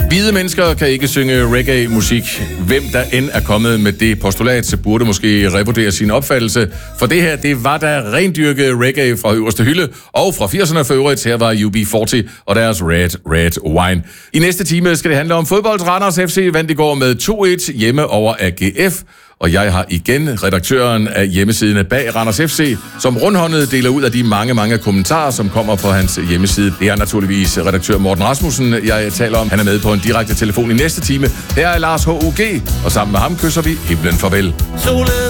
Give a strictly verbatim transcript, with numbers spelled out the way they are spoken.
Hvide mennesker kan ikke synge reggae-musik. Hvem der end er kommet med det postulat, så burde måske revurdere sin opfattelse. For det her, det var da rendyrket reggae fra øverste hylde. Og fra firserne for øvrigt, her var U B fyrre og deres Red, Red Wine. I næste time skal det handle om fodbold. Randers F C vandt i går med to et hjemme over A G F. Og jeg har igen redaktøren af hjemmesiden bag Randers F C, som rundhåndet deler ud af de mange, mange kommentarer, som kommer på hans hjemmeside. Det er naturligvis redaktør Morten Rasmussen, jeg taler om. Han er med på en direkte telefon i næste time. Her er Lars H U G, og sammen med ham kysser vi himlen farvel.